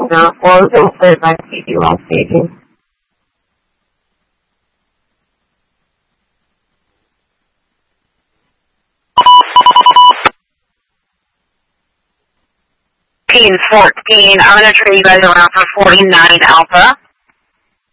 Luna 405 while speaking. Team 14, I'm going to trade you guys around for 49 Alpha.